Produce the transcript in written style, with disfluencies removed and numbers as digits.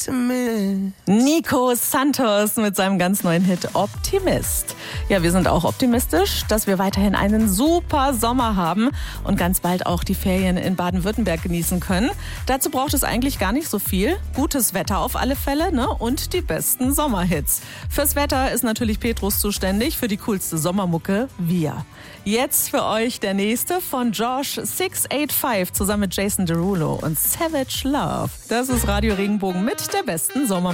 Nico Santos mit seinem ganz neuen Hit Optimist. Ja, wir sind auch optimistisch, dass wir weiterhin einen super Sommer haben und ganz bald auch die Ferien in Baden-Württemberg genießen können. Dazu braucht es eigentlich gar nicht so viel. Gutes Wetter auf alle Fälle, ne? Und die besten Sommerhits. Fürs Wetter ist natürlich Petrus zuständig, für die coolste Sommermucke wir. Jetzt für euch der nächste von Josh 685 zusammen mit Jason Derulo und Savage Love. Das ist Radio Regenbogen mit der besten Sommermucke.